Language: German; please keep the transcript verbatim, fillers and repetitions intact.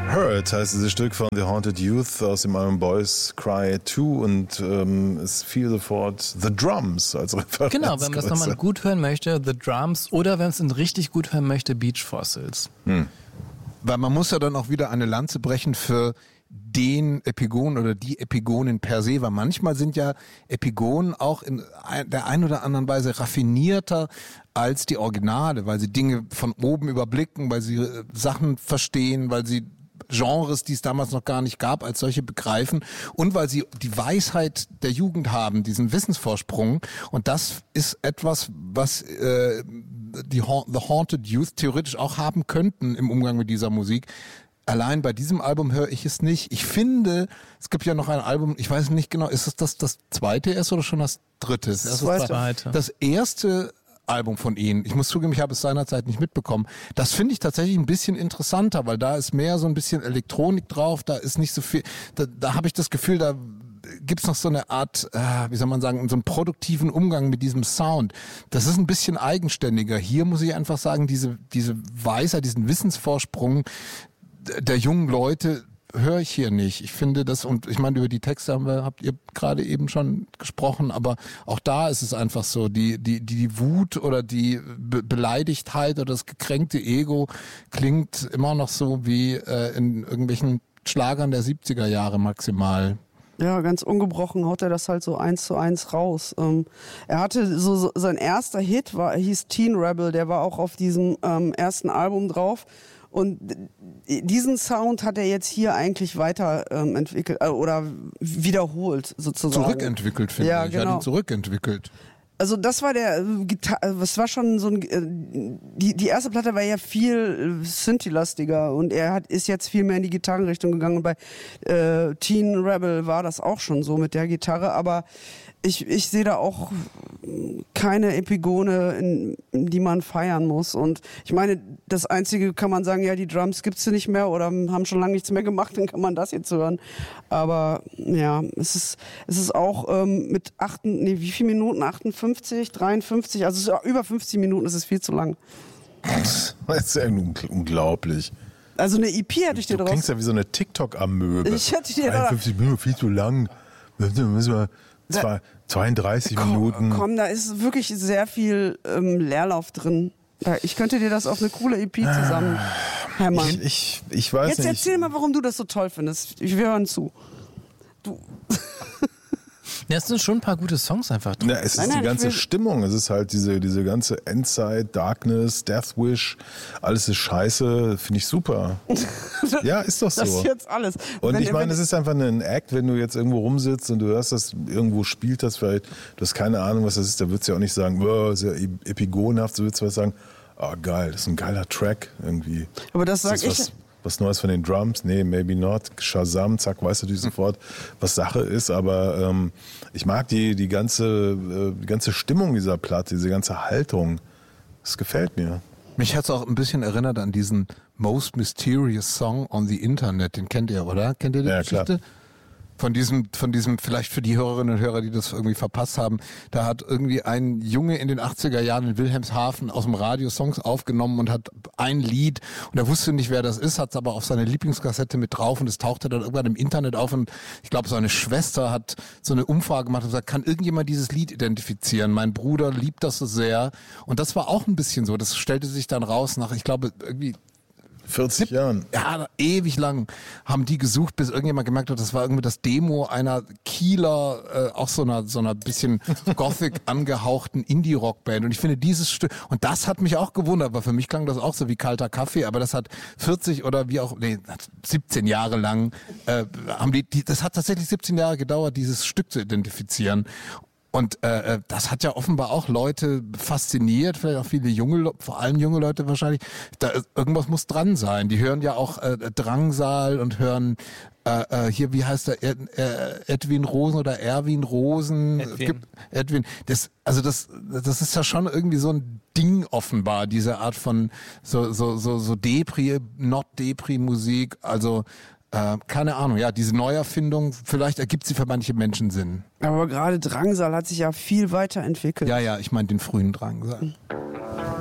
Hurt heißt dieses Stück von The Haunted Youth aus dem Album Boys Cry zwei und ähm, es fiel sofort The Drums als Referenz. Genau, wenn man das nochmal gut hören möchte, The Drums, oder wenn man es richtig gut hören möchte, Beach Fossils. Hm. Weil man muss ja dann auch wieder eine Lanze brechen für den Epigon oder die Epigonin per se, weil manchmal sind ja Epigonen auch in der einen oder anderen Weise raffinierter als die Originale, weil sie Dinge von oben überblicken, weil sie Sachen verstehen, weil sie Genres, die es damals noch gar nicht gab, als solche begreifen und weil sie die Weisheit der Jugend haben, diesen Wissensvorsprung, und das ist etwas, was äh, die ha- The Haunted Youth theoretisch auch haben könnten im Umgang mit dieser Musik. Allein bei diesem Album höre ich es nicht. Ich finde, es gibt ja noch ein Album, ich weiß nicht genau, ist es das, das zweite erst oder schon das dritte? Das, das zweite. Das erste Album von ihnen. Ich muss zugeben, ich habe es seinerzeit nicht mitbekommen. Das finde ich tatsächlich ein bisschen interessanter, weil da ist mehr so ein bisschen Elektronik drauf, da ist nicht so viel, da, da habe ich das Gefühl, da gibt's noch so eine Art, äh, wie soll man sagen, so einen produktiven Umgang mit diesem Sound. Das ist ein bisschen eigenständiger. Hier muss ich einfach sagen, diese, diese Weisheit, diesen Wissensvorsprung der jungen Leute höre ich hier nicht. Ich finde das, und ich meine, über die Texte haben wir, habt ihr gerade eben schon gesprochen, aber auch da ist es einfach so, die, die, die Wut oder die Be- Beleidigtheit oder das gekränkte Ego klingt immer noch so wie äh, in irgendwelchen Schlagern der siebziger Jahre maximal. Ja, ganz ungebrochen haut er das halt so eins zu eins raus. Ähm, er hatte so, so sein erster Hit war, hieß Teen Rebel, der war auch auf diesem ähm, ersten Album drauf. Und diesen Sound hat er jetzt hier eigentlich weiter ähm, entwickelt äh, oder wiederholt sozusagen. Zurückentwickelt, finde ja, ich. Genau. Er hat ihn zurückentwickelt. Also das war der äh, Gitar- das war schon so ein äh, die die erste Platte war ja viel äh, Synthi-lastiger und er hat ist jetzt viel mehr in die Gitarrenrichtung gegangen und bei äh, Teen Rebel war das auch schon so mit der Gitarre, aber ich ich sehe da auch keine Epigone, in, in die man feiern muss, und ich meine, das einzige kann man sagen, ja, die Drums gibt's nicht mehr oder haben schon lange nichts mehr gemacht, dann kann man das jetzt hören, aber ja, es ist es ist auch ähm, mit acht, nee, wie viele Minuten? achtundfünfzig, dreiundfünfzig, also es ist über fünfzig Minuten, das ist viel zu lang. Das ist ja unglaublich. Also eine E P hätte ich dir draus... Du klingst ja wie so eine TikTok-Amöbe. Ich hätte dir einundfünfzig Minuten, viel zu lang. Müssen wir zwei, zweiunddreißig komm, Minuten. Komm, da ist wirklich sehr viel ähm, Leerlauf drin. Ich könnte dir das auf eine coole E P zusammen hämmern. Ich, ich, ich weiß Jetzt nicht. erzähl mal, warum du das so toll findest. Wir hören zu. Du... Ja, es sind schon ein paar gute Songs einfach drin. Ja, es ist nein, nein, die ganze will... Stimmung. Es ist halt diese, diese ganze Endzeit, Darkness, Deathwish, alles ist scheiße, finde ich super. Ja, ist doch so. Das ist jetzt alles. Und wenn, ich meine, es ist einfach ein Act, wenn du jetzt irgendwo rumsitzt und du hörst das, irgendwo spielt das vielleicht, du hast keine Ahnung, was das ist, da würdest du ja auch nicht sagen, oh, ist ja epigonhaft, so würdest du was sagen, oh geil, das ist ein geiler Track irgendwie. Aber das sag ist das ich... Was, was Neues von den Drums? Nee, maybe not. Shazam, zack, weißt du natürlich sofort, was Sache ist. Aber ähm, ich mag die, die, ganze, äh, die ganze Stimmung dieser Platte, diese ganze Haltung. Das gefällt mir. Mich hat es auch ein bisschen erinnert an diesen Most Mysterious Song on the Internet. Den kennt ihr, oder? Kennt ihr die ja, Geschichte? Klar. Von diesem, von diesem, vielleicht für die Hörerinnen und Hörer, die das irgendwie verpasst haben, da hat irgendwie ein Junge in den achtziger Jahren in Wilhelmshaven aus dem Radio Songs aufgenommen und hat ein Lied, und er wusste nicht, wer das ist, hat es aber auf seine Lieblingskassette mit drauf, und es tauchte dann irgendwann im Internet auf, und ich glaube, seine Schwester hat so eine Umfrage gemacht und gesagt, kann irgendjemand dieses Lied identifizieren? Mein Bruder liebt das so sehr, und das war auch ein bisschen so, das stellte sich dann raus nach, ich glaube, irgendwie vierzig Jahren. Ja, ewig lang haben die gesucht, bis irgendjemand gemerkt hat, das war irgendwie das Demo einer Kieler, äh, auch so einer so einer bisschen Gothic angehauchten Indie-Rock-Band. Und ich finde dieses Stück, und das hat mich auch gewundert, weil für mich klang das auch so wie kalter Kaffee, aber das hat vierzig oder wie auch, nee, siebzehn Jahre lang, äh, haben die, die, das hat tatsächlich siebzehn Jahre gedauert, dieses Stück zu identifizieren. Und äh, das hat ja offenbar auch Leute fasziniert, vielleicht auch viele junge, vor allem junge Leute wahrscheinlich. Da irgendwas muss dran sein. Die hören ja auch äh, Drangsal und hören äh, hier, wie heißt der, Ed, äh, Edwin Rosen oder Erwin Rosen? Edwin. Edwin. Das, also das, das ist ja schon irgendwie so ein Ding offenbar, diese Art von so so so so Depri, not Depri Musik. Also Äh, keine Ahnung, ja, diese Neuerfindung, vielleicht ergibt sie für manche Menschen Sinn. Aber gerade Drangsal hat sich ja viel weiterentwickelt. Ja, ja, ich meine den frühen Drangsal.